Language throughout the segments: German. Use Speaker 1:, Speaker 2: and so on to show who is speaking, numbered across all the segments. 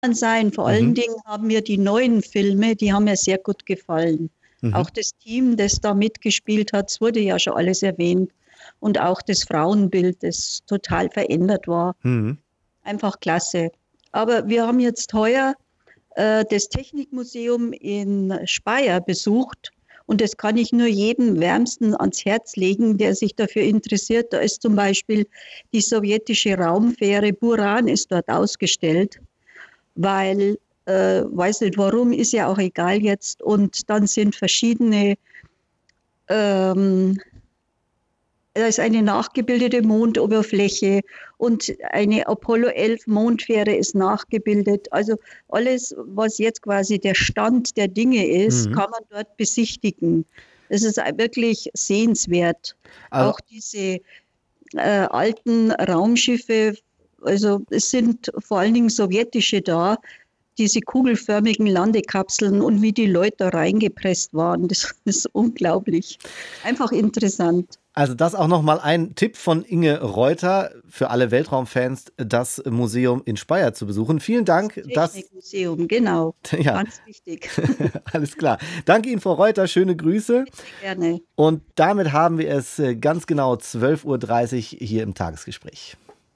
Speaker 1: kann sein. Vor allen
Speaker 2: Mhm.
Speaker 1: Dingen haben mir die neuen Filme, die haben mir sehr gut gefallen.
Speaker 2: Mhm.
Speaker 1: Auch das Team, das da mitgespielt hat, es wurde ja schon alles erwähnt. Und auch das Frauenbild, das total verändert war.
Speaker 2: Mhm.
Speaker 1: Einfach klasse. Aber wir haben jetzt heuer das Technikmuseum in Speyer besucht. Und das kann ich nur jedem wärmsten ans Herz legen, der sich dafür interessiert. Da ist zum Beispiel die sowjetische Raumfähre Buran ist dort ausgestellt, weil, weiß nicht warum, ist ja auch egal jetzt. Und dann sind verschiedene ähm, da ist eine nachgebildete Mondoberfläche und eine Apollo 11 Mondfähre ist nachgebildet. Also alles, was jetzt quasi der Stand der Dinge ist,
Speaker 2: Mhm.
Speaker 1: kann man dort besichtigen. Es ist wirklich sehenswert.
Speaker 2: Also
Speaker 1: Auch diese alten Raumschiffe, also es sind vor allen Dingen sowjetische da, diese kugelförmigen Landekapseln und wie die Leute da reingepresst waren, das ist unglaublich. Einfach interessant.
Speaker 2: Also das auch nochmal ein Tipp von Inge Reuter für alle Weltraumfans, das Museum in Speyer zu besuchen. Vielen
Speaker 1: Das
Speaker 2: Dank, dass,
Speaker 1: Technikmuseum, genau.
Speaker 2: ja,
Speaker 1: Ganz wichtig.
Speaker 2: alles klar. Danke Ihnen, Frau Reuter, schöne Grüße.
Speaker 1: Bitte gerne.
Speaker 2: Und damit haben wir es ganz genau 12:30 Uhr hier im Tagesgespräch.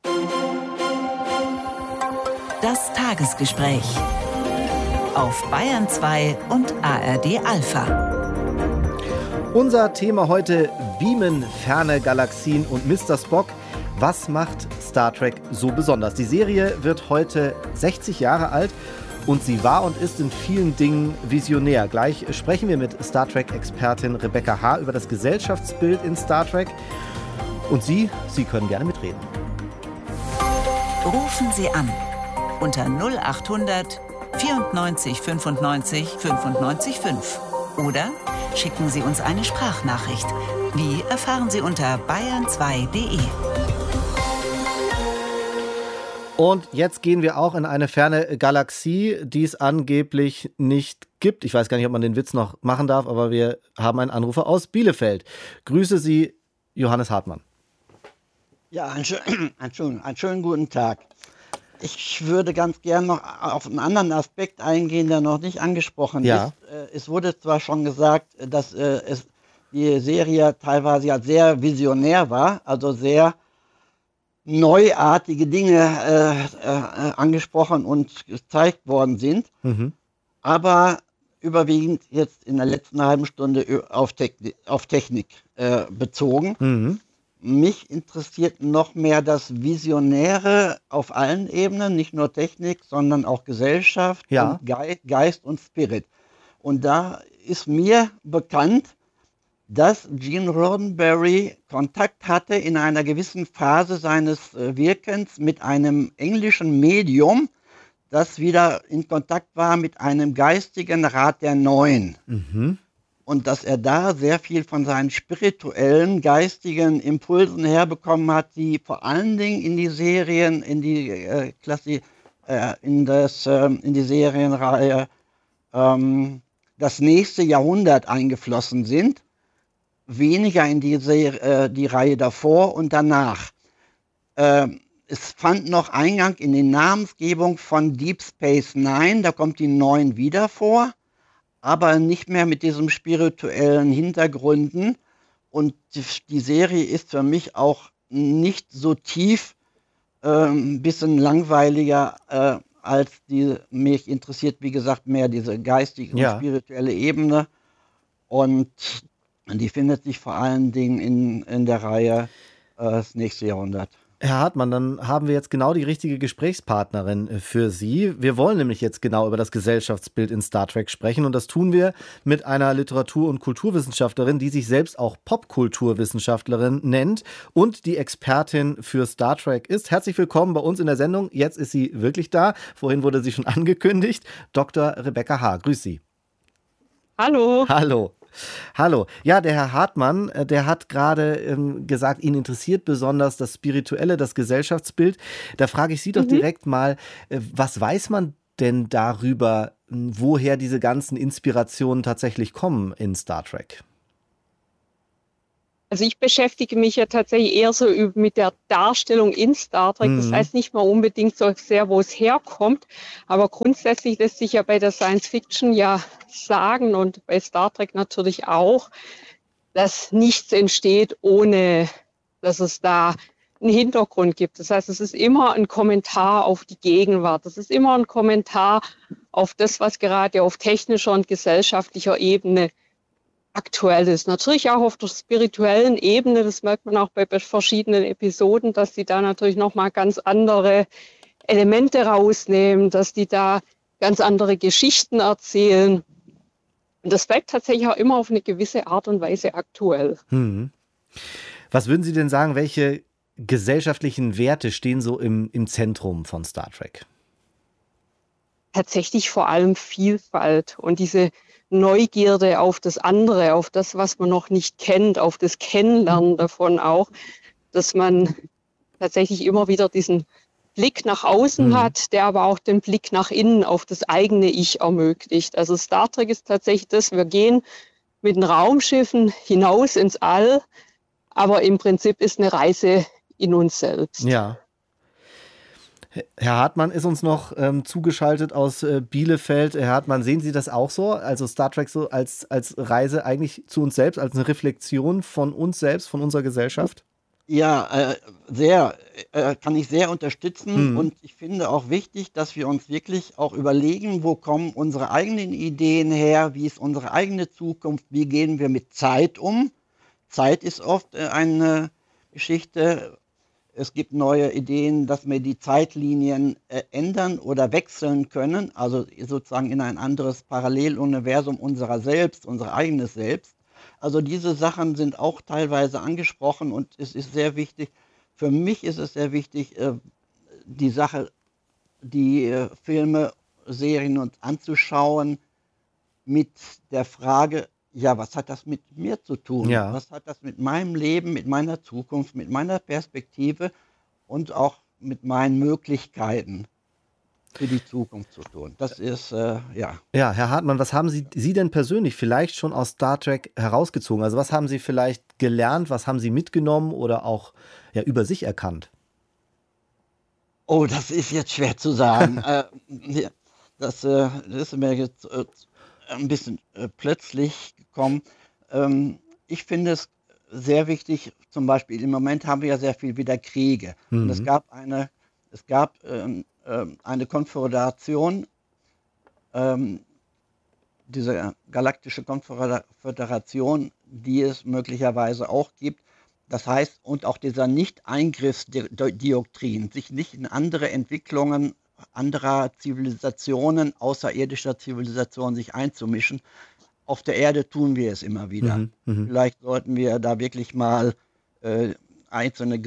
Speaker 3: Das Tagesgespräch auf Bayern 2 und ARD Alpha.
Speaker 2: Unser Thema heute: Beamen, ferne Galaxien und Mr. Spock. Was macht Star Trek so besonders? Die Serie wird heute 60 Jahre alt und sie war und ist in vielen Dingen visionär. Gleich sprechen wir mit Star Trek-Expertin Rebecca Haar über das Gesellschaftsbild in Star Trek. Und Sie können gerne mitreden.
Speaker 3: Rufen Sie an unter 0800 94 95 95 5 oder schicken Sie uns eine Sprachnachricht. Wie erfahren Sie unter bayern2.de.
Speaker 2: Und jetzt gehen wir auch in eine ferne Galaxie, die es angeblich nicht gibt. Ich weiß gar nicht, ob man den Witz noch machen darf, aber wir haben einen Anrufer aus Bielefeld. Grüße Sie, Johannes Hartmann.
Speaker 4: Ja, einen schönen guten Tag. Ich würde ganz gern noch auf einen anderen Aspekt eingehen, der noch nicht angesprochen
Speaker 2: Ja.
Speaker 4: ist. Es wurde zwar schon gesagt, dass die Serie teilweise ja sehr visionär war, also sehr neuartige Dinge angesprochen und gezeigt worden sind,
Speaker 2: Mhm.
Speaker 4: aber überwiegend jetzt in der letzten halben Stunde auf Technik bezogen.
Speaker 2: Mhm.
Speaker 4: Mich interessiert noch mehr das Visionäre auf allen Ebenen, nicht nur Technik, sondern auch Gesellschaft
Speaker 2: Ja.
Speaker 4: und Geist und Spirit. Und da ist mir bekannt, dass Gene Roddenberry Kontakt hatte in einer gewissen Phase seines Wirkens mit einem englischen Medium, das wieder in Kontakt war mit einem geistigen Rat der Neuen.
Speaker 2: Mhm.
Speaker 4: Und dass er da sehr viel von seinen spirituellen, geistigen Impulsen herbekommen hat, die vor allen Dingen in die Serien, in die Serienreihe Das nächste Jahrhundert eingeflossen sind, weniger in die Reihe davor und danach. Es fand noch Eingang in die Namensgebung von Deep Space Nine, da kommt die 9 wieder vor, aber nicht mehr mit diesem spirituellen Hintergründen. Und die Serie ist für mich auch nicht so tief, ein bisschen langweiliger, als mich interessiert, wie gesagt, mehr diese geistige und
Speaker 2: Ja.
Speaker 4: spirituelle Ebene. Und die findet sich vor allen Dingen in der Reihe Das nächste Jahrhundert.
Speaker 2: Herr Hartmann, dann haben wir jetzt genau die richtige Gesprächspartnerin für Sie. Wir wollen nämlich jetzt genau über das Gesellschaftsbild in Star Trek sprechen und das tun wir mit einer Literatur- und Kulturwissenschaftlerin, die sich selbst auch Popkulturwissenschaftlerin nennt und die Expertin für Star Trek ist. Herzlich willkommen bei uns in der Sendung. Jetzt ist sie wirklich da. Vorhin wurde sie schon angekündigt. Dr. Rebecca Haar, grüß Sie.
Speaker 1: Hallo.
Speaker 2: Hallo. Hallo. Ja, der Herr Hartmann, der hat gerade gesagt, ihn interessiert besonders das Spirituelle, das Gesellschaftsbild. Da frage ich Sie doch direkt mal, was weiß man denn darüber, woher diese ganzen Inspirationen tatsächlich kommen in Star Trek?
Speaker 5: Also ich beschäftige mich ja tatsächlich eher so mit der Darstellung in Star Trek. Das heißt nicht mal unbedingt so sehr, wo es herkommt, aber grundsätzlich lässt sich ja bei der Science Fiction ja sagen und bei Star Trek natürlich auch, dass nichts entsteht, ohne dass es da einen Hintergrund gibt. Das heißt, es ist immer ein Kommentar auf die Gegenwart. Es ist immer ein Kommentar auf das, was gerade auf technischer und gesellschaftlicher Ebene aktuell ist. Natürlich auch auf der spirituellen Ebene, das merkt man auch bei verschiedenen Episoden, dass die da natürlich nochmal ganz andere Elemente rausnehmen, dass die da ganz andere Geschichten erzählen. Und das bleibt tatsächlich auch immer auf eine gewisse Art und Weise aktuell.
Speaker 2: Was würden Sie denn sagen, welche gesellschaftlichen Werte stehen so im Zentrum von Star Trek?
Speaker 5: Tatsächlich vor allem Vielfalt und diese Neugierde auf das andere, auf das, was man noch nicht kennt, auf das Kennenlernen davon auch, dass man tatsächlich immer wieder diesen Blick nach außen hat, der aber auch den Blick nach innen auf das eigene Ich ermöglicht. Also Star Trek ist tatsächlich das, wir gehen mit den Raumschiffen hinaus ins All, aber im Prinzip ist eine Reise in uns selbst.
Speaker 2: Ja. Herr Hartmann ist uns noch zugeschaltet aus Bielefeld. Herr Hartmann, sehen Sie das auch so? Also Star Trek so als Reise eigentlich zu uns selbst, als eine Reflexion von uns selbst, von unserer Gesellschaft?
Speaker 4: Ja, kann ich sehr unterstützen und ich finde auch wichtig, dass wir uns wirklich auch überlegen, wo kommen unsere eigenen Ideen her, wie ist unsere eigene Zukunft, wie gehen wir mit Zeit um. Zeit ist oft eine Geschichte. Es gibt neue Ideen, dass wir die Zeitlinien ändern oder wechseln können, also sozusagen in ein anderes Paralleluniversum unserer selbst, unser eigenes Selbst. Also diese Sachen sind auch teilweise angesprochen und es ist sehr wichtig, für mich ist es sehr wichtig, die Filme, Serien uns anzuschauen mit der Frage, ja, was hat das mit mir zu tun?
Speaker 2: Ja.
Speaker 4: Was hat das mit meinem Leben, mit meiner Zukunft, mit meiner Perspektive und auch mit meinen Möglichkeiten für die Zukunft zu tun? Das ist, ja.
Speaker 2: Ja, Herr Hartmann, was haben Sie denn persönlich vielleicht schon aus Star Trek herausgezogen? Also was haben Sie vielleicht gelernt, was haben Sie mitgenommen oder auch über sich erkannt?
Speaker 4: Oh, das ist jetzt schwer zu sagen. Das ist mir jetzt ein bisschen plötzlich gekommen. Ich finde es sehr wichtig, zum Beispiel im Moment haben wir ja sehr viel wieder Kriege. Und es gab eine Konföderation, diese galaktische Konföderation, die es möglicherweise auch gibt. Das heißt, und auch dieser Nicht-Eingriffsdoktrin, sich nicht in andere Entwicklungen anderer Zivilisationen, außerirdischer Zivilisationen sich einzumischen. Auf der Erde tun wir es immer wieder. Vielleicht sollten wir da wirklich mal einzelne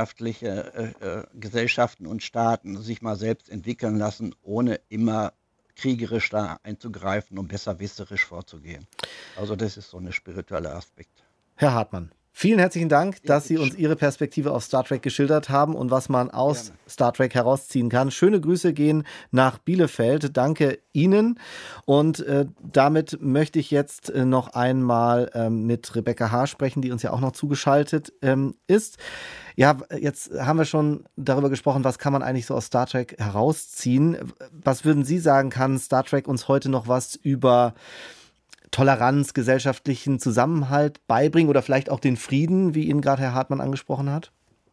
Speaker 4: Gesellschaften und Staaten sich mal selbst entwickeln lassen, ohne immer kriegerisch da einzugreifen und besserwisserisch vorzugehen. Also das ist so ein spiritueller Aspekt.
Speaker 2: Herr Hartmann, vielen herzlichen Dank, dass Sie uns Ihre Perspektive auf Star Trek geschildert haben und was man aus Star Trek herausziehen kann. Schöne Grüße gehen nach Bielefeld. Danke Ihnen. Und damit möchte ich jetzt noch einmal mit Rebecca Haar sprechen, die uns ja auch noch zugeschaltet ist. Ja, jetzt haben wir schon darüber gesprochen, was kann man eigentlich so aus Star Trek herausziehen. Was würden Sie sagen, kann Star Trek uns heute noch was über Toleranz, gesellschaftlichen Zusammenhalt beibringen oder vielleicht auch den Frieden, wie ihn gerade Herr Hartmann angesprochen hat?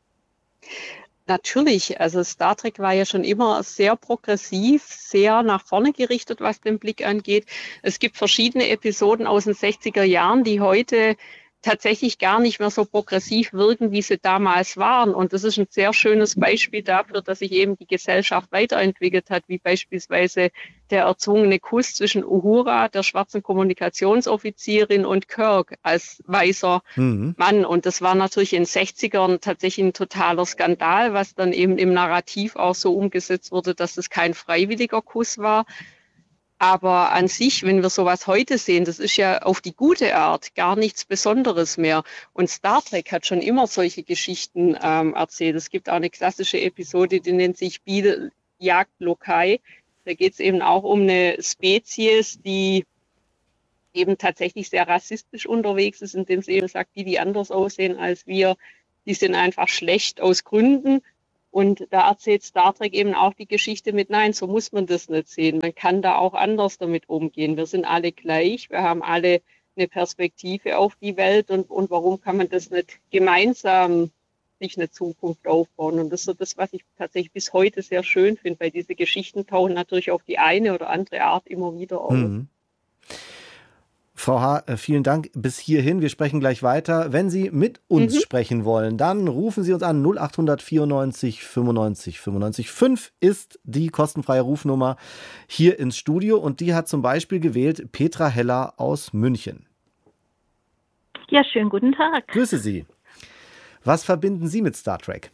Speaker 5: Natürlich, also Star Trek war ja schon immer sehr progressiv, sehr nach vorne gerichtet, was den Blick angeht. Es gibt verschiedene Episoden aus den 60er Jahren, die heute tatsächlich gar nicht mehr so progressiv wirken, wie sie damals waren. Und das ist ein sehr schönes Beispiel dafür, dass sich eben die Gesellschaft weiterentwickelt hat, wie beispielsweise der erzwungene Kuss zwischen Uhura, der schwarzen Kommunikationsoffizierin, und Kirk als weißer Mann. Und das war natürlich in den 60ern tatsächlich ein totaler Skandal, was dann eben im Narrativ auch so umgesetzt wurde, dass es kein freiwilliger Kuss war. Aber an sich, wenn wir sowas heute sehen, das ist ja auf die gute Art gar nichts Besonderes mehr. Und Star Trek hat schon immer solche Geschichten erzählt. Es gibt auch eine klassische Episode, die nennt sich Beale jagt Lokai. Da geht es eben auch um eine Spezies, die eben tatsächlich sehr rassistisch unterwegs ist, indem sie eben sagt, die anders aussehen als wir, die sind einfach schlecht aus Gründen. Und da erzählt Star Trek eben auch die Geschichte mit, nein, so muss man das nicht sehen. Man kann da auch anders damit umgehen. Wir sind alle gleich, wir haben alle eine Perspektive auf die Welt und warum kann man das nicht gemeinsam sich eine Zukunft aufbauen? Und das ist so das, was ich tatsächlich bis heute sehr schön finde, weil diese Geschichten tauchen natürlich auf die eine oder andere Art immer wieder auf.
Speaker 2: Mhm. Frau H., vielen Dank bis hierhin. Wir sprechen gleich weiter. Wenn Sie mit uns sprechen wollen, dann rufen Sie uns an. 0800 94 95 95 5 ist die kostenfreie Rufnummer hier ins Studio. Und die hat zum Beispiel gewählt Petra Heller aus München.
Speaker 6: Ja, schönen guten Tag.
Speaker 2: Grüße Sie. Was verbinden Sie mit Star Trek?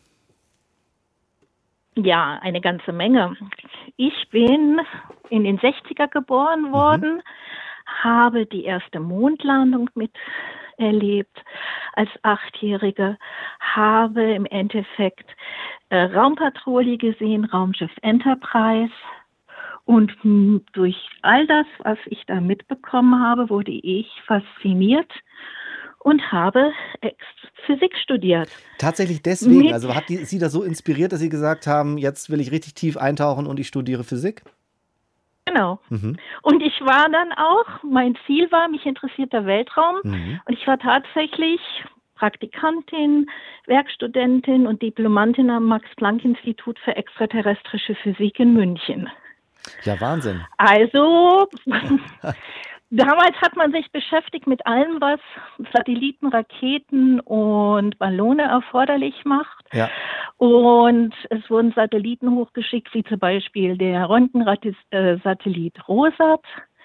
Speaker 6: Ja, eine ganze Menge. Ich bin in den 60er geboren worden, habe die erste Mondlandung miterlebt als 8-Jährige, habe im Endeffekt Raumpatrouille gesehen, Raumschiff Enterprise. Und durch all das, was ich da mitbekommen habe, wurde ich fasziniert und habe Physik studiert.
Speaker 2: Tatsächlich deswegen? Also hat Sie das so inspiriert, dass Sie gesagt haben, jetzt will ich richtig tief eintauchen und ich studiere Physik?
Speaker 6: Genau. Und ich war dann auch, mein Ziel war, mich interessiert der Weltraum. Und ich war tatsächlich Praktikantin, Werkstudentin und Diplomantin am Max-Planck-Institut für extraterrestrische Physik in München.
Speaker 2: Ja, Wahnsinn.
Speaker 6: Also, damals hat man sich beschäftigt mit allem, was Satelliten, Raketen und Ballone erforderlich macht. Ja. Und es wurden Satelliten hochgeschickt, wie zum Beispiel der Röntgensatellit Rosat.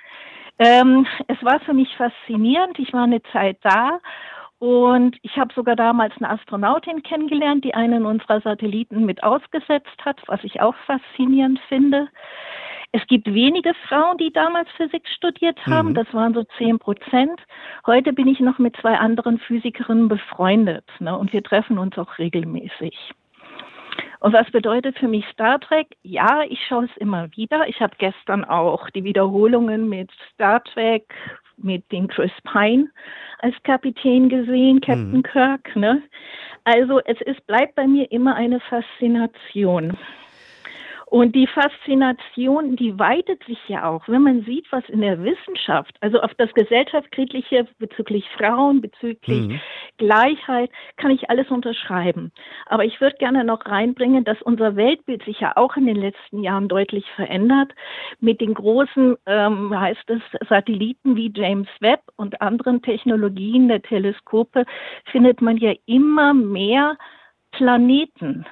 Speaker 6: Es war für mich faszinierend. Ich war eine Zeit da und ich habe sogar damals eine Astronautin kennengelernt, die einen unserer Satelliten mit ausgesetzt hat, was ich auch faszinierend finde. Es gibt wenige Frauen, die damals Physik studiert haben. Das waren so 10%. Heute bin ich noch mit 2 anderen Physikerinnen befreundet, ne? Und wir treffen uns auch regelmäßig. Und was bedeutet für mich Star Trek? Ja, ich schaue es immer wieder. Ich habe gestern auch die Wiederholungen mit Star Trek, mit dem Chris Pine als Kapitän gesehen, Captain Kirk. Ne? Also bleibt bei mir immer eine Faszination. Und die Faszination, die weitet sich ja auch, wenn man sieht, was in der Wissenschaft, also auf das Gesellschaftskritische bezüglich Frauen, bezüglich Gleichheit, kann ich alles unterschreiben. Aber ich würde gerne noch reinbringen, dass unser Weltbild sich ja auch in den letzten Jahren deutlich verändert. Mit den großen, Satelliten wie James Webb und anderen Technologien der Teleskope findet man ja immer mehr Planeten.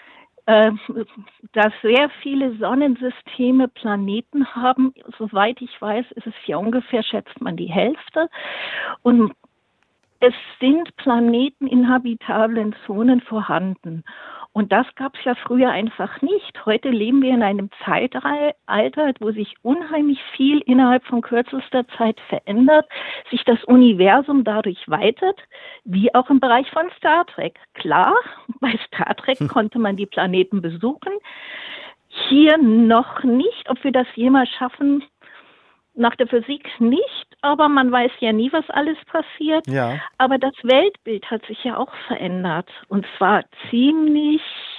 Speaker 6: Dass sehr viele Sonnensysteme Planeten haben. Soweit ich weiß, ist es ja ungefähr, schätzt man, die Hälfte. Und es sind Planeten in habitablen Zonen vorhanden. Und das gab es ja früher einfach nicht. Heute leben wir in einem Zeitalter, wo sich unheimlich viel innerhalb von kürzester Zeit verändert, sich das Universum dadurch weitet, wie auch im Bereich von Star Trek. Klar, bei Star Trek konnte man die Planeten besuchen. Hier noch nicht. Ob wir das jemals schaffen, nach der Physik nicht, aber man weiß ja nie, was alles passiert. Ja. Aber das Weltbild hat sich ja auch verändert. Und zwar ziemlich,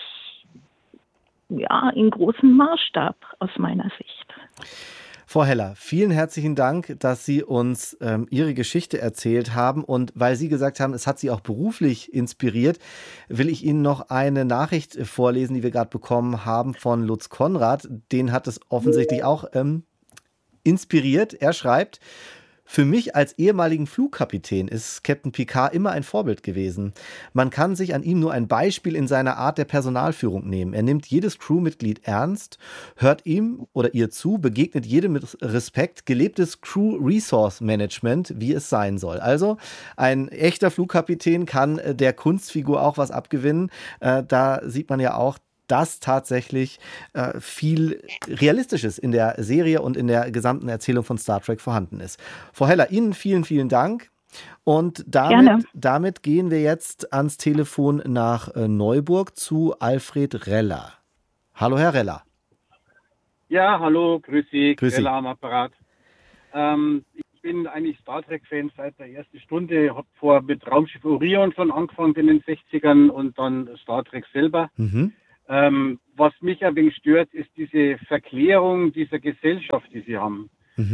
Speaker 6: in großem Maßstab aus meiner Sicht.
Speaker 2: Frau Heller, vielen herzlichen Dank, dass Sie uns Ihre Geschichte erzählt haben. Und weil Sie gesagt haben, es hat Sie auch beruflich inspiriert, will ich Ihnen noch eine Nachricht vorlesen, die wir gerade bekommen haben von Lutz Konrad. Den hat es offensichtlich auch inspiriert. Er schreibt: Für mich als ehemaligen Flugkapitän ist Captain Picard immer ein Vorbild gewesen. Man kann sich an ihm nur ein Beispiel in seiner Art der Personalführung nehmen. Er nimmt jedes Crewmitglied ernst, hört ihm oder ihr zu, begegnet jedem mit Respekt, gelebtes Crew Resource Management, wie es sein soll. Also ein echter Flugkapitän kann der Kunstfigur auch was abgewinnen. Da sieht man ja auch, dass tatsächlich viel Realistisches in der Serie und in der gesamten Erzählung von Star Trek vorhanden ist. Frau Heller, Ihnen vielen, vielen Dank. Und damit gehen wir jetzt ans Telefon nach Neuburg zu Alfred Reller. Hallo, Herr Reller.
Speaker 7: Ja, hallo, grüß Sie, Reller am Apparat. Ich bin eigentlich Star Trek-Fan seit der ersten Stunde. Habe mit Raumschiff Orion schon angefangen in den 60ern und dann Star Trek selber. Was mich ein wenig stört, ist diese Verklärung dieser Gesellschaft, die sie haben.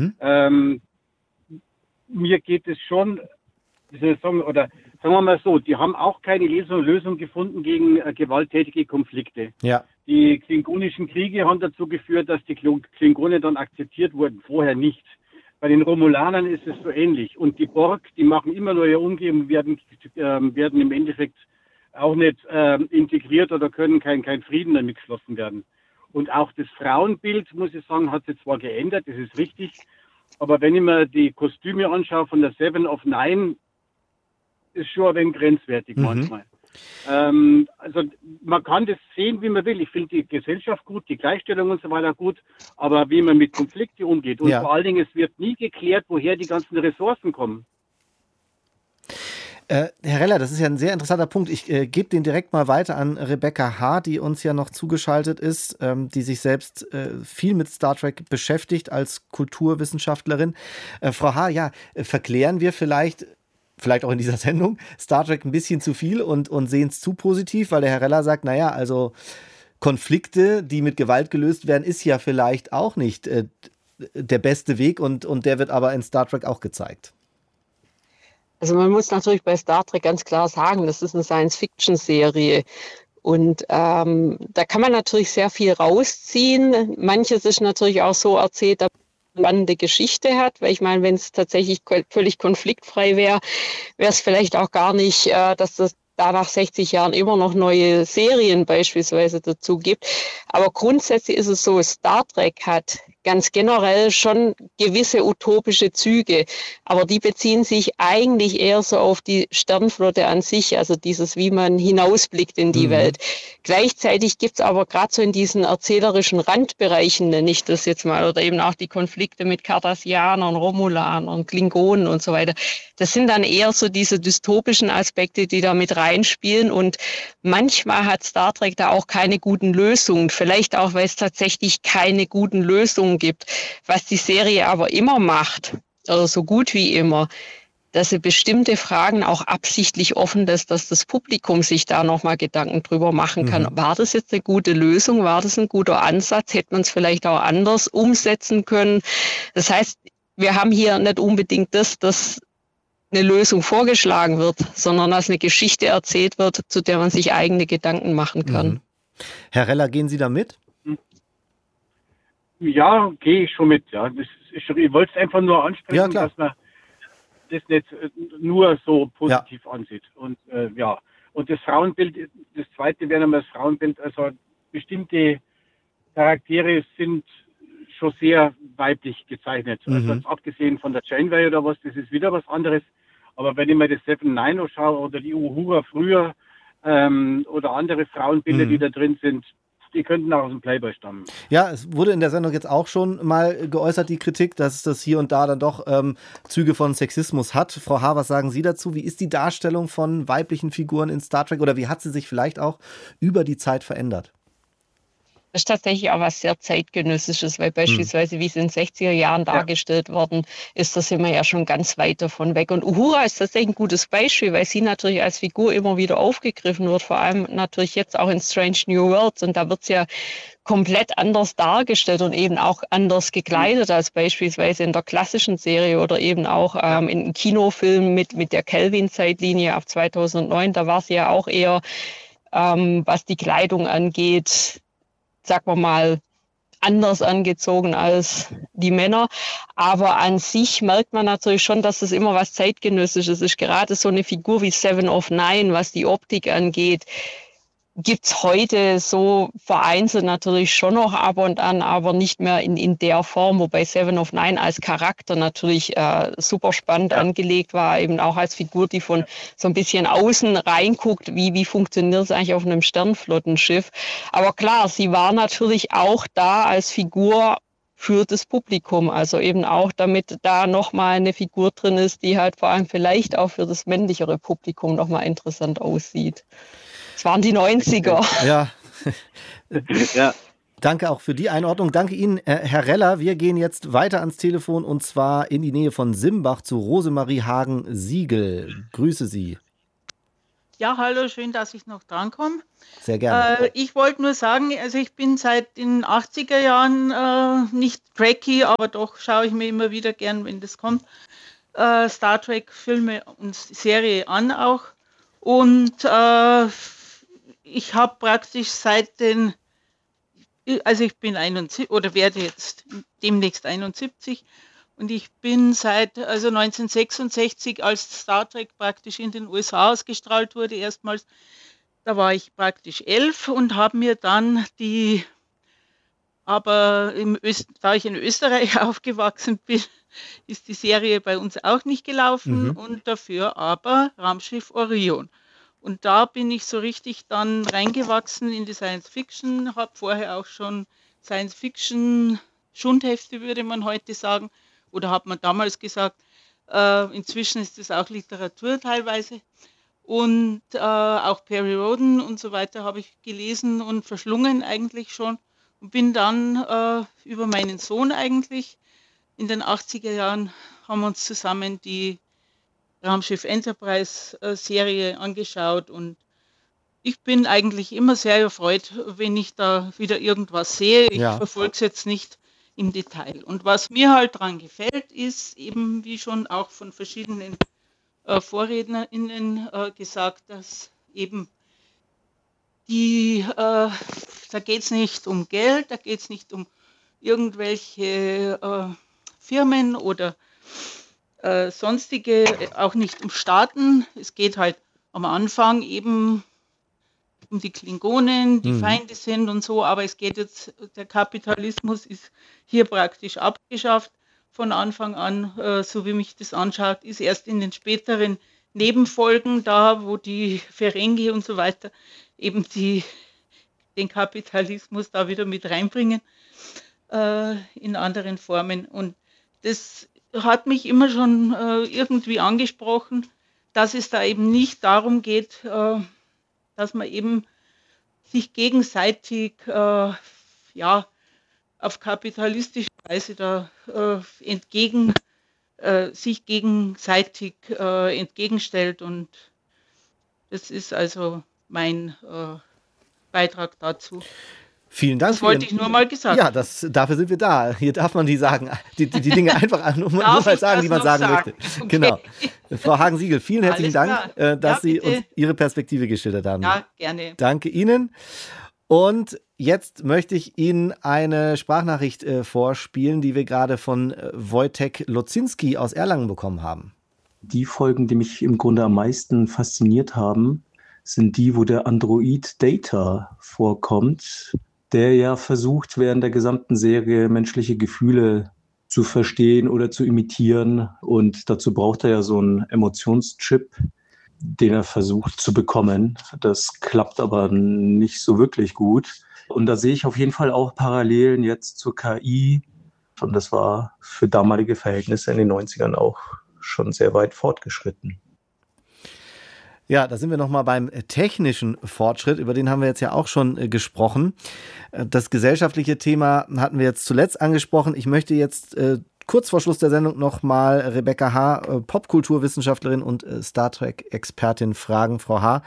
Speaker 7: Mir geht es schon, wie soll ich sagen, oder sagen wir mal so, die haben auch keine Lösung gefunden gegen gewalttätige Konflikte. Ja. Die klingonischen Kriege haben dazu geführt, dass die Klingonen dann akzeptiert wurden, vorher nicht. Bei den Romulanern ist es so ähnlich. Und die Borg, die machen immer neue Umgebungen, werden im Endeffekt auch nicht integriert oder können kein Frieden damit geschlossen werden. Und auch das Frauenbild, muss ich sagen, hat sich zwar geändert, das ist richtig, aber wenn ich mir die Kostüme anschaue von der Seven of Nine, ist schon ein wenig grenzwertig manchmal. Also man kann das sehen, wie man will. Ich finde die Gesellschaft gut, die Gleichstellung und so weiter gut, aber wie man mit Konflikten umgeht. Und vor allen Dingen, es wird nie geklärt, woher die ganzen Ressourcen kommen.
Speaker 2: Herr Reller, das ist ja ein sehr interessanter Punkt. Ich gebe den direkt mal weiter an Rebecca Haar, die uns ja noch zugeschaltet ist, die sich selbst viel mit Star Trek beschäftigt als Kulturwissenschaftlerin. Frau Haar, ja, verklären wir vielleicht auch in dieser Sendung, Star Trek ein bisschen zu viel und sehen es zu positiv, weil der Herr Reller sagt, naja, also Konflikte, die mit Gewalt gelöst werden, ist ja vielleicht auch nicht der beste Weg und der wird aber in Star Trek auch gezeigt.
Speaker 5: Also man muss natürlich bei Star Trek ganz klar sagen, das ist eine Science-Fiction-Serie. Und da kann man natürlich sehr viel rausziehen. Manches ist natürlich auch so erzählt, dass man eine spannende Geschichte hat. Weil ich meine, wenn es tatsächlich völlig konfliktfrei wäre, wäre es vielleicht auch gar nicht, dass das da nach 60 Jahren immer noch neue Serien beispielsweise dazu gibt. Aber grundsätzlich ist es so, Star Trek hat ganz generell schon gewisse utopische Züge, aber die beziehen sich eigentlich eher so auf die Sternflotte an sich, also dieses, wie man hinausblickt in die Welt. Gleichzeitig gibt es aber gerade so in diesen erzählerischen Randbereichen, nenne ich das jetzt mal, oder eben auch die Konflikte mit Cardassianern, Romulanern, Klingonen und so weiter. Das sind dann eher so diese dystopischen Aspekte, die da mit reinspielen und manchmal hat Star Trek da auch keine guten Lösungen, vielleicht auch, weil es tatsächlich keine guten Lösungen gibt. Was die Serie aber immer macht, oder so gut wie immer, dass sie bestimmte Fragen auch absichtlich offen lässt, dass das Publikum sich da nochmal Gedanken drüber machen kann. War das jetzt eine gute Lösung? War das ein guter Ansatz? Hätte man es vielleicht auch anders umsetzen können? Das heißt, wir haben hier nicht unbedingt dass eine Lösung vorgeschlagen wird, sondern dass eine Geschichte erzählt wird, zu der man sich eigene Gedanken machen kann.
Speaker 2: Herr Reller, gehen Sie da mit?
Speaker 7: Ja, gehe ich schon mit. Ja. Ich wollte es einfach nur ansprechen, dass man das nicht nur so positiv ansieht. Und und das Frauenbild, das zweite wäre nochmal das Frauenbild, also bestimmte Charaktere sind schon sehr weiblich gezeichnet. Also abgesehen von der Janeway oder was, das ist wieder was anderes. Aber wenn ich mir das Seven Nine schaue oder die Uhura früher oder andere Frauenbilder, die da drin sind, die könnten auch aus dem Playboy stammen.
Speaker 2: Ja, es wurde in der Sendung jetzt auch schon mal geäußert, die Kritik, dass das hier und da dann doch Züge von Sexismus hat. Frau Haar, was sagen Sie dazu? Wie ist die Darstellung von weiblichen Figuren in Star Trek oder wie hat sie sich vielleicht auch über die Zeit verändert?
Speaker 5: Das ist tatsächlich auch was sehr Zeitgenössisches, weil beispielsweise, wie es in den 60er Jahren dargestellt worden ist, da sind wir ja schon ganz weit davon weg. Und Uhura ist tatsächlich ein gutes Beispiel, weil sie natürlich als Figur immer wieder aufgegriffen wird, vor allem natürlich jetzt auch in Strange New Worlds. Und da wird es ja komplett anders dargestellt und eben auch anders gekleidet als beispielsweise in der klassischen Serie oder eben auch in Kinofilmen mit der Kelvin-Zeitlinie ab 2009. Da war sie ja auch eher, was die Kleidung angeht, sagen wir mal, anders angezogen als die Männer. Aber an sich merkt man natürlich schon, dass es immer was Zeitgenössisches ist. Gerade so eine Figur wie Seven of Nine, was die Optik angeht, gibt's heute so vereinzelt natürlich schon noch ab und an, aber nicht mehr in der Form, wobei Seven of Nine als Charakter natürlich super spannend angelegt war, eben auch als Figur, die von so ein bisschen außen reinguckt, wie funktioniert es eigentlich auf einem Sternflottenschiff. Aber klar, sie war natürlich auch da als Figur für das Publikum, also eben auch, damit da nochmal eine Figur drin ist, die halt vor allem vielleicht auch für das männlichere Publikum nochmal interessant aussieht. Das waren die 90er.
Speaker 2: Ja.
Speaker 7: Ja.
Speaker 2: Danke auch für die Einordnung. Danke Ihnen, Herr Reller. Wir gehen jetzt weiter ans Telefon und zwar in die Nähe von Simbach zu Rosemarie Hagen-Siegel. Grüße Sie.
Speaker 8: Ja, hallo, schön, dass ich noch drankomme.
Speaker 2: Sehr gerne.
Speaker 8: Ich wollte nur sagen, also ich bin seit den 80er Jahren nicht Trekkie, aber doch schaue ich mir immer wieder gern, wenn das kommt, Star Trek Filme und Serie an auch. Und ich habe praktisch also ich bin 71 oder werde jetzt demnächst 71 und ich bin seit 1966, als Star Trek praktisch in den USA ausgestrahlt wurde, erstmals, da war ich praktisch 11 und habe mir dann da ich in Österreich aufgewachsen bin, ist die Serie bei uns auch nicht gelaufen und dafür aber Raumschiff Orion. Und da bin ich so richtig dann reingewachsen in die Science Fiction, habe vorher auch schon Science Fiction Schundhefte, würde man heute sagen, oder hat man damals gesagt. Inzwischen ist es auch Literatur teilweise. Und auch Perry Rhodan und so weiter habe ich gelesen und verschlungen eigentlich schon. Und bin dann über meinen Sohn eigentlich in den 80er Jahren, haben wir uns zusammen die Raumschiff Enterprise Serie angeschaut und ich bin eigentlich immer sehr erfreut, wenn ich da wieder irgendwas sehe. Ich verfolge es jetzt nicht im Detail. Und was mir halt dran gefällt, ist eben, wie schon auch von verschiedenen VorrednerInnen gesagt, dass eben da geht es nicht um Geld, da geht es nicht um irgendwelche Firmen oder sonstige, auch nicht um Staaten. Es geht halt am Anfang eben um die Klingonen, die Feinde sind und so, aber es geht jetzt, der Kapitalismus ist hier praktisch abgeschafft von Anfang an, so wie mich das anschaut, ist erst in den späteren Nebenfolgen da, wo die Ferengi und so weiter eben den Kapitalismus da wieder mit reinbringen in anderen Formen. Und das hat mich immer schon irgendwie angesprochen, dass es da eben nicht darum geht, dass man eben sich gegenseitig auf kapitalistische Weise da sich gegenseitig entgegenstellt. Und das ist also mein Beitrag dazu.
Speaker 2: Vielen Dank.
Speaker 8: Das wollte ich nur mal gesagt haben.
Speaker 2: Ja, dafür sind wir da. Hier darf man die Dinge einfach nur mal sagen, die man sagen möchte. Okay. Genau. Frau Hagen-Siegel, vielen herzlichen Dank, dass Sie uns Ihre Perspektive geschildert haben.
Speaker 8: Ja, gerne.
Speaker 2: Danke Ihnen. Und jetzt möchte ich Ihnen eine Sprachnachricht vorspielen, die wir gerade von Wojtek Lozinski aus Erlangen bekommen haben.
Speaker 9: Die Folgen, die mich im Grunde am meisten fasziniert haben, sind die, wo der Android Data vorkommt, der ja versucht, während der gesamten Serie menschliche Gefühle zu verstehen oder zu imitieren. Und dazu braucht er ja so einen Emotionschip, den er versucht zu bekommen. Das klappt aber nicht so wirklich gut. Und da sehe ich auf jeden Fall auch Parallelen jetzt zur KI. Und das war für damalige Verhältnisse in den 90ern auch schon sehr weit fortgeschritten.
Speaker 2: Ja, da sind wir nochmal beim technischen Fortschritt, über den haben wir jetzt ja auch schon gesprochen. Das gesellschaftliche Thema hatten wir jetzt zuletzt angesprochen. Ich möchte jetzt kurz vor Schluss der Sendung nochmal Rebecca H., Popkulturwissenschaftlerin und Star Trek-Expertin fragen. Frau H.,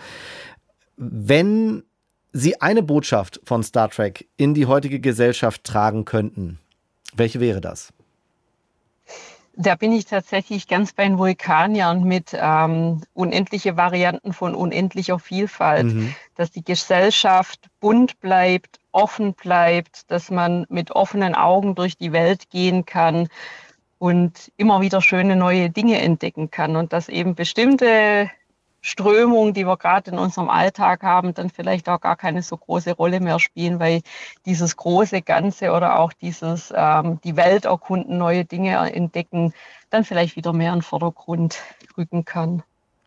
Speaker 2: wenn Sie eine Botschaft von Star Trek in die heutige Gesellschaft tragen könnten, welche wäre das?
Speaker 5: Da bin ich tatsächlich ganz bei den Vulkaniern mit unendliche Varianten von unendlicher Vielfalt, dass die Gesellschaft bunt bleibt, offen bleibt, dass man mit offenen Augen durch die Welt gehen kann und immer wieder schöne neue Dinge entdecken kann und dass eben bestimmte Strömungen, die wir gerade in unserem Alltag haben, dann vielleicht auch gar keine so große Rolle mehr spielen, weil dieses große Ganze oder auch dieses die Welt erkunden, neue Dinge entdecken, dann vielleicht wieder mehr in den Vordergrund rücken kann.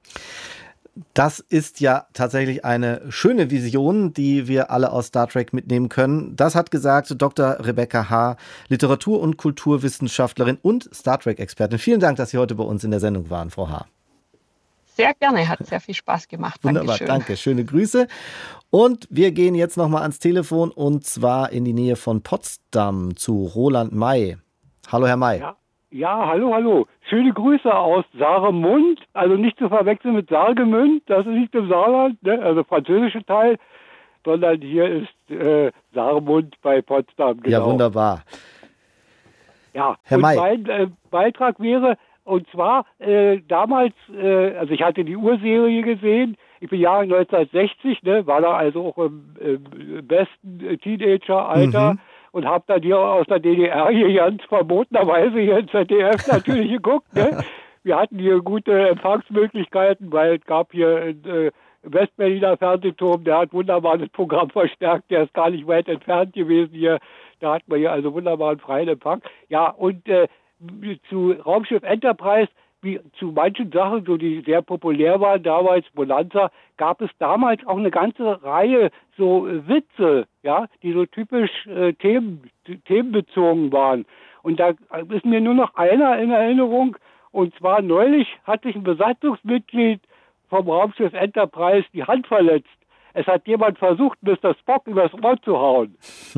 Speaker 2: Das ist ja tatsächlich eine schöne Vision, die wir alle aus Star Trek mitnehmen können. Das hat gesagt Dr. Rebecca H., Literatur- und Kulturwissenschaftlerin und Star Trek-Expertin. Vielen Dank, dass Sie heute bei uns in der Sendung waren, Frau H.
Speaker 5: sehr gerne, hat sehr viel Spaß gemacht.
Speaker 2: Wunderbar, danke. Schöne Grüße. Und wir gehen jetzt nochmal ans Telefon und zwar in die Nähe von Potsdam zu Roland May. Hallo, Herr May.
Speaker 10: Ja, hallo. Schöne Grüße aus Saaremund, also nicht zu verwechseln mit Saargemünd, das ist nicht im Saarland, ne? Also französische Teil, sondern hier ist Saaremund bei Potsdam. Genau.
Speaker 2: Ja, wunderbar.
Speaker 10: Ja,
Speaker 2: Herr May.
Speaker 10: Mein Beitrag wäre, und zwar damals, also ich hatte die Urserie gesehen, ich bin Jahre 1960, ne, war da also auch im besten Teenager-Alter und habe dann hier aus der DDR hier ganz verbotenerweise hier ins ZDF natürlich geguckt. Ne. Wir hatten hier gute Empfangsmöglichkeiten, weil es gab hier einen Westberliner Fernsehturm, der hat wunderbar das Programm verstärkt, der ist gar nicht weit entfernt gewesen hier. Da hatten wir hier also wunderbaren freien Empfang. Ja, und zu Raumschiff Enterprise, wie zu manchen Sachen, so die sehr populär waren damals, Bonanza, gab es damals auch eine ganze Reihe so Witze, ja, die so typisch themenbezogen waren. Und da ist mir nur noch einer in Erinnerung, und zwar neulich hat sich ein Besatzungsmitglied vom Raumschiff Enterprise die Hand verletzt. Es hat jemand versucht, Mr. Spock übers Ohr zu hauen.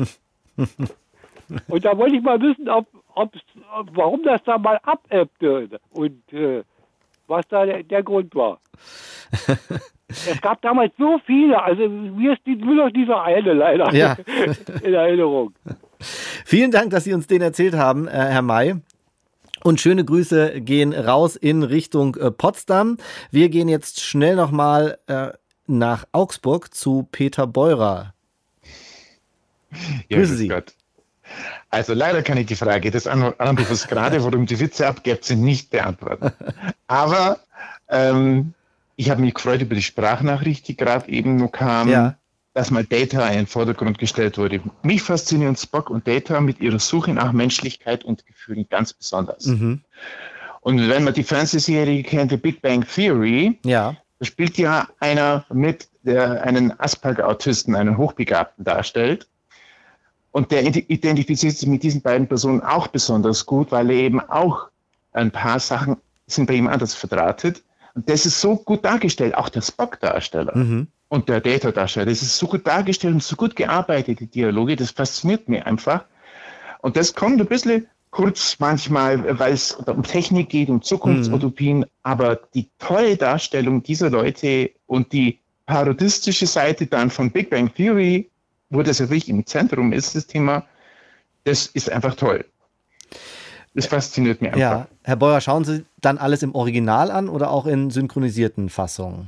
Speaker 10: Und da wollte ich mal wissen, warum das da mal abebbte und was da der Grund war. Es gab damals so viele, also mir ist nur noch dieser eine leider in Erinnerung.
Speaker 2: Vielen Dank, dass Sie uns den erzählt haben, Herr May. Und schöne Grüße gehen raus in Richtung Potsdam. Wir gehen jetzt schnell nochmal nach Augsburg zu Peter Beurer. Grüße Sie.
Speaker 11: Gott. Also leider kann ich die Frage des Anrufers gerade, worum die Witze abgibt, sind nicht beantworten. Aber ich habe mich gefreut über die Sprachnachricht, die gerade eben noch kam, dass mal Data in den Vordergrund gestellt wurde. Mich faszinieren Spock und Data mit ihrer Suche nach Menschlichkeit und Gefühlen ganz besonders. Und wenn man die Fernsehserie kennt, The Big Bang Theory, da spielt ja einer mit, der einen Asperger-Autisten, einen Hochbegabten darstellt. Und der identifiziert sich mit diesen beiden Personen auch besonders gut, weil er eben auch ein paar Sachen sind bei ihm anders verdrahtet. Und das ist so gut dargestellt, auch der Spock-Darsteller und der Data-Darsteller. Das ist so gut dargestellt und so gut gearbeitet, die Dialoge, das fasziniert mich einfach. Und das kommt ein bisschen kurz manchmal, weil es um Technik geht, um Zukunftsutopien, aber die tolle Darstellung dieser Leute und die parodistische Seite dann von Big Bang Theory, wo das ja wirklich im Zentrum ist, das Thema, das ist einfach toll. Das fasziniert mich einfach.
Speaker 2: Ja, Herr Beurer, schauen Sie dann alles im Original an oder auch in synchronisierten Fassungen?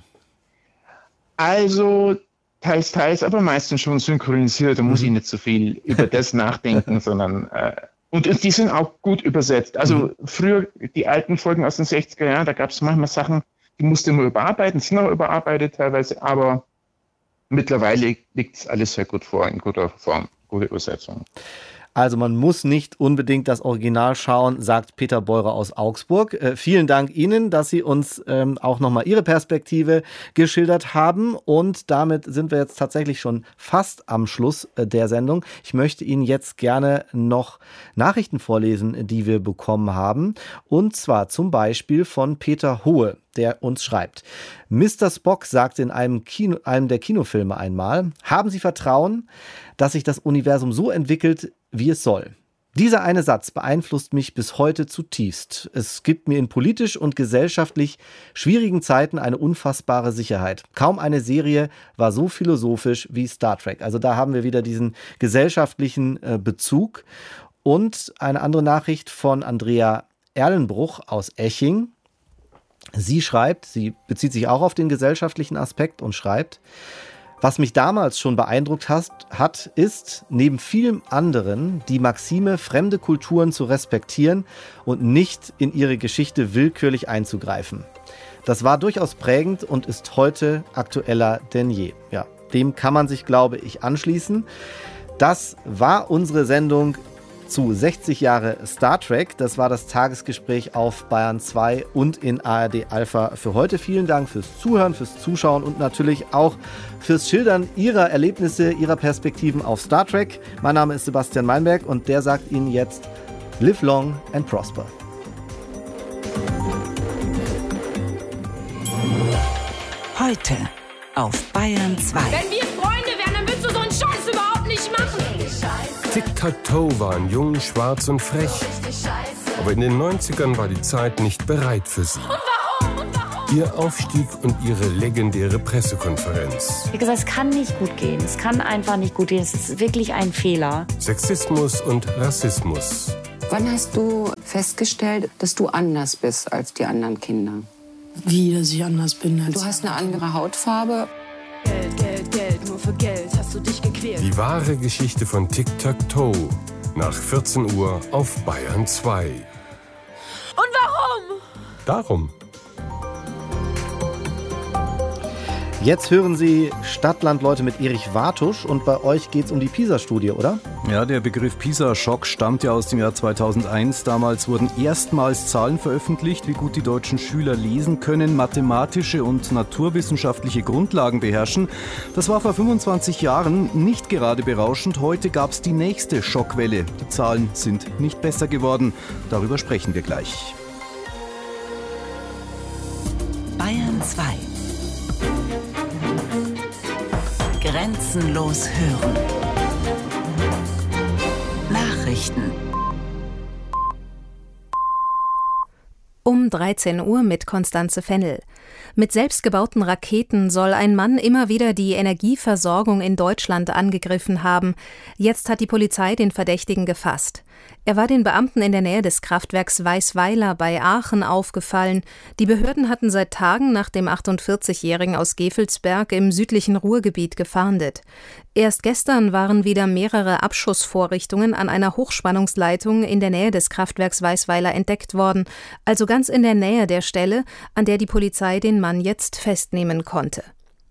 Speaker 11: Also teils, aber meistens schon synchronisiert. Da muss ich nicht so viel über das nachdenken, sondern und die sind auch gut übersetzt. Also früher, die alten Folgen aus den 60er Jahren, da gab es manchmal Sachen, die musste man überarbeiten, sind auch überarbeitet teilweise, aber mittlerweile liegt es alles sehr gut vor, in guter Form, gute Übersetzung.
Speaker 2: Also man muss nicht unbedingt das Original schauen, sagt Peter Beurer aus Augsburg. Vielen Dank Ihnen, dass Sie uns auch nochmal Ihre Perspektive geschildert haben. Und damit sind wir jetzt tatsächlich schon fast am Schluss der Sendung. Ich möchte Ihnen jetzt gerne noch Nachrichten vorlesen, die wir bekommen haben. Und zwar zum Beispiel von Peter Hohe, der uns schreibt: Mr. Spock sagte in einem der Kinofilme einmal: Haben Sie Vertrauen, dass sich das Universum so entwickelt, wie es soll. Dieser eine Satz beeinflusst mich bis heute zutiefst. Es gibt mir in politisch und gesellschaftlich schwierigen Zeiten eine unfassbare Sicherheit. Kaum eine Serie war so philosophisch wie Star Trek. Also da haben wir wieder diesen gesellschaftlichen Bezug. Und eine andere Nachricht von Andrea Erlenbruch aus Eching. Sie schreibt, sie bezieht sich auch auf den gesellschaftlichen Aspekt und schreibt: Was mich damals schon beeindruckt hat, ist, neben vielem anderen, die Maxime, fremde Kulturen zu respektieren und nicht in ihre Geschichte willkürlich einzugreifen. Das war durchaus prägend und ist heute aktueller denn je. Ja, dem kann man sich, glaube ich, anschließen. Das war unsere Sendung zu 60 Jahre Star Trek. Das war das Tagesgespräch auf Bayern 2 und in ARD Alpha für heute. Vielen Dank fürs Zuhören, fürs Zuschauen und natürlich auch fürs Schildern Ihrer Erlebnisse, Ihrer Perspektiven auf Star Trek. Mein Name ist Sebastian Meinberg und der sagt Ihnen jetzt: Live long and prosper.
Speaker 3: Heute auf Bayern 2.
Speaker 12: Wenn wir Freunde wären, dann würdest du so einen Scheiß überhaupt nicht machen.
Speaker 13: Tic-Tac-Toe waren jung, schwarz und frech. Aber in den 90ern war die Zeit nicht bereit für sie.
Speaker 12: Und warum?
Speaker 13: Ihr Aufstieg und ihre legendäre Pressekonferenz.
Speaker 14: Wie gesagt, es kann nicht gut gehen. Es kann einfach nicht gut gehen. Es ist wirklich ein Fehler.
Speaker 13: Sexismus und Rassismus.
Speaker 15: Wann hast du festgestellt, dass du anders bist als die anderen Kinder?
Speaker 16: Wie, dass ich anders bin als...
Speaker 15: Du hast eine andere Hautfarbe.
Speaker 12: Geld, Geld, Geld, nur für Geld hast du dich gequält.
Speaker 13: Die wahre Geschichte von Tic-Tac-Toe. Nach 14 Uhr auf Bayern 2.
Speaker 12: Und warum?
Speaker 13: Darum.
Speaker 2: Jetzt hören Sie Stadtland, Leute, mit Erich Wartusch und bei euch geht es um die PISA-Studie, oder?
Speaker 17: Ja, der Begriff PISA-Schock stammt ja aus dem Jahr 2001. Damals wurden erstmals Zahlen veröffentlicht, wie gut die deutschen Schüler lesen können, mathematische und naturwissenschaftliche Grundlagen beherrschen. Das war vor 25 Jahren nicht gerade berauschend. Heute gab es die nächste Schockwelle. Die Zahlen sind nicht besser geworden. Darüber sprechen wir gleich.
Speaker 3: Bayern 2. Grenzenlos hören. Nachrichten.
Speaker 18: Um 13 Uhr mit Konstanze Fennel. Mit selbstgebauten Raketen soll ein Mann immer wieder die Energieversorgung in Deutschland angegriffen haben. Jetzt hat die Polizei den Verdächtigen gefasst. Er war den Beamten in der Nähe des Kraftwerks Weißweiler bei Aachen aufgefallen. Die Behörden hatten seit Tagen nach dem 48-Jährigen aus Gevelsberg im südlichen Ruhrgebiet gefahndet. Erst gestern waren wieder mehrere Abschussvorrichtungen an einer Hochspannungsleitung in der Nähe des Kraftwerks Weißweiler entdeckt worden, also ganz in der Nähe der Stelle, an der die Polizei den Mann jetzt festnehmen konnte.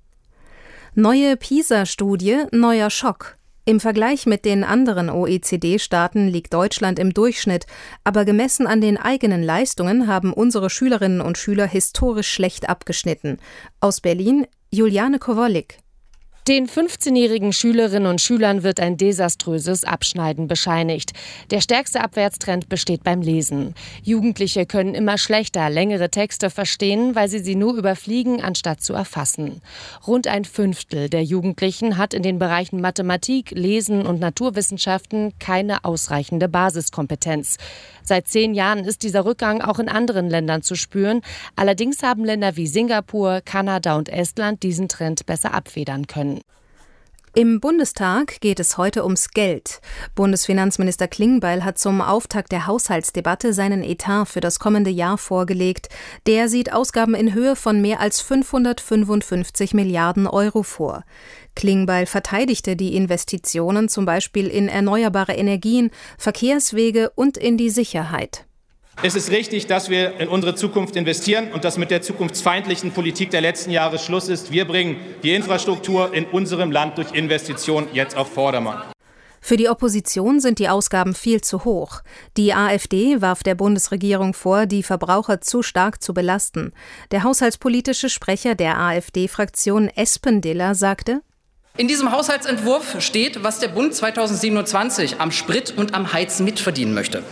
Speaker 18: Neue PISA-Studie, neuer Schock. Im Vergleich mit den anderen OECD-Staaten liegt Deutschland im Durchschnitt, aber gemessen an den eigenen Leistungen haben unsere Schülerinnen und Schüler historisch schlecht abgeschnitten. Aus Berlin, Juliane Kowalik.
Speaker 19: Den 15-jährigen Schülerinnen und Schülern wird ein desaströses Abschneiden bescheinigt. Der stärkste Abwärtstrend besteht beim Lesen. Jugendliche können immer schlechter längere Texte verstehen, weil sie nur überfliegen, anstatt zu erfassen. Rund ein Fünftel der Jugendlichen hat in den Bereichen Mathematik, Lesen und Naturwissenschaften keine ausreichende Basiskompetenz. Seit 10 Jahren ist dieser Rückgang auch in anderen Ländern zu spüren. Allerdings haben Länder wie Singapur, Kanada und Estland diesen Trend besser abfedern können.
Speaker 18: Im Bundestag geht es heute ums Geld. Bundesfinanzminister Klingbeil hat zum Auftakt der Haushaltsdebatte seinen Etat für das kommende Jahr vorgelegt. Der sieht Ausgaben in Höhe von mehr als 555 Milliarden Euro vor. Klingbeil verteidigte die Investitionen zum Beispiel in erneuerbare Energien, Verkehrswege und in die Sicherheit.
Speaker 20: Es ist richtig, dass wir in unsere Zukunft investieren und dass mit der zukunftsfeindlichen Politik der letzten Jahre Schluss ist. Wir bringen die Infrastruktur in unserem Land durch Investitionen jetzt auf Vordermann.
Speaker 18: Für die Opposition sind die Ausgaben viel zu hoch. Die AfD warf der Bundesregierung vor, die Verbraucher zu stark zu belasten. Der haushaltspolitische Sprecher der AfD-Fraktion Espendiller sagte:
Speaker 21: In diesem Haushaltsentwurf steht, was der Bund 2027 am Sprit und am Heizen mitverdienen möchte.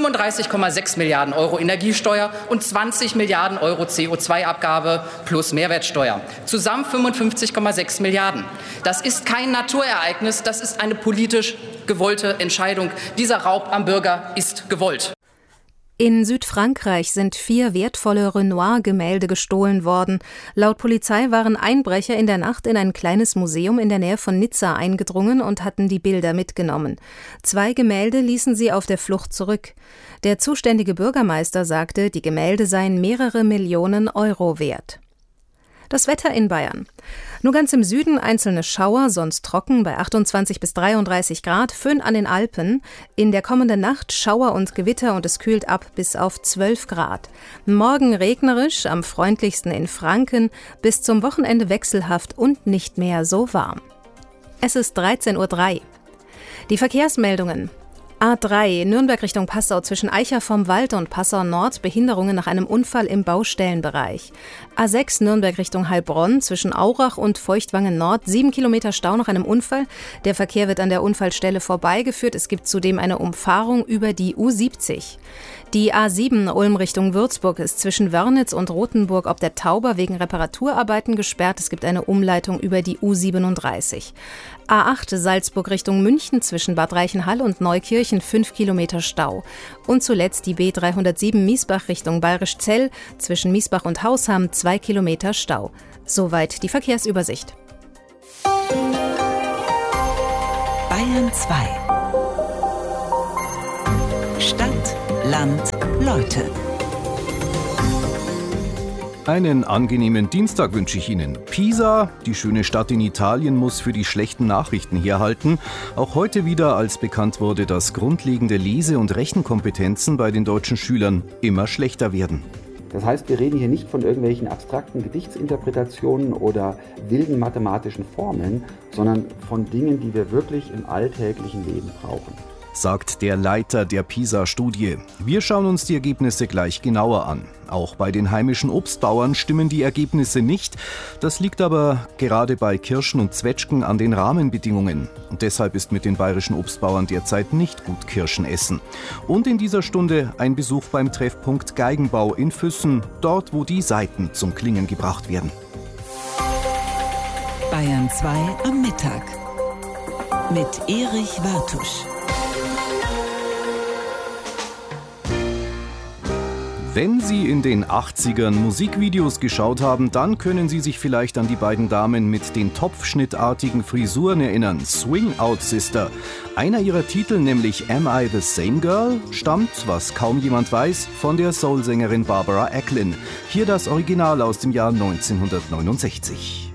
Speaker 21: 35,6 Milliarden Euro Energiesteuer und 20 Milliarden Euro CO2-Abgabe plus Mehrwertsteuer. Zusammen 55,6 Milliarden. Das ist kein Naturereignis, das ist eine politisch gewollte Entscheidung. Dieser Raub am Bürger ist gewollt.
Speaker 18: In Südfrankreich sind 4 wertvolle Renoir-Gemälde gestohlen worden. Laut Polizei waren Einbrecher in der Nacht in ein kleines Museum in der Nähe von Nizza eingedrungen und hatten die Bilder mitgenommen. 2 Gemälde ließen sie auf der Flucht zurück. Der zuständige Bürgermeister sagte, die Gemälde seien mehrere Millionen Euro wert. Das Wetter in Bayern. Nur ganz im Süden einzelne Schauer, sonst trocken bei 28 bis 33 Grad, Föhn an den Alpen. In der kommenden Nacht Schauer und Gewitter und es kühlt ab bis auf 12 Grad. Morgen regnerisch, am freundlichsten in Franken, bis zum Wochenende wechselhaft und nicht mehr so warm. Es ist 13:03 Uhr. Die Verkehrsmeldungen. A3 Nürnberg Richtung Passau zwischen Eicher vom Wald und Passau Nord Behinderungen nach einem Unfall im Baustellenbereich. A6 Nürnberg Richtung Heilbronn zwischen Aurach und Feuchtwangen Nord 7 Kilometer Stau nach einem Unfall. Der Verkehr wird an der Unfallstelle vorbeigeführt. Es gibt zudem eine Umfahrung über die U70. Die A7 Ulm Richtung Würzburg ist zwischen Wörnitz und Rothenburg ob der Tauber wegen Reparaturarbeiten gesperrt. Es gibt eine Umleitung über die U37. A8 Salzburg Richtung München zwischen Bad Reichenhall und Neukirchen 5 Kilometer Stau. Und zuletzt die B307 Miesbach Richtung Bayerischzell zwischen Miesbach und Hausham 2 Kilometer Stau. Soweit die Verkehrsübersicht.
Speaker 3: Bayern 2. Stadt, Land, Leute.
Speaker 17: Einen angenehmen Dienstag wünsche ich Ihnen. Pisa, die schöne Stadt in Italien, muss für die schlechten Nachrichten herhalten. Auch heute wieder, als bekannt wurde, dass grundlegende Lese- und Rechenkompetenzen bei den deutschen Schülern immer schlechter werden.
Speaker 1: Das heißt, wir reden hier nicht von irgendwelchen abstrakten Gedichtsinterpretationen oder wilden mathematischen Formeln, sondern von Dingen, die wir wirklich im alltäglichen Leben brauchen,
Speaker 17: sagt der Leiter der PISA-Studie. Wir schauen uns die Ergebnisse gleich genauer an. Auch bei den heimischen Obstbauern stimmen die Ergebnisse nicht. Das liegt aber gerade bei Kirschen und Zwetschgen an den Rahmenbedingungen. Und deshalb ist mit den bayerischen Obstbauern derzeit nicht gut Kirschen essen. Und in dieser Stunde ein Besuch beim Treffpunkt Geigenbau in Füssen, dort wo die Saiten zum Klingen gebracht werden.
Speaker 3: Bayern 2 am Mittag mit Erich Wartusch.
Speaker 17: Wenn Sie in den 80ern Musikvideos geschaut haben, dann können Sie sich vielleicht an die beiden Damen mit den topfschnittartigen Frisuren erinnern. Swing Out Sister. Einer ihrer Titel, nämlich Am I the Same Girl, stammt, was kaum jemand weiß, von der Soul-Sängerin Barbara Acklin. Hier das Original aus dem Jahr 1969.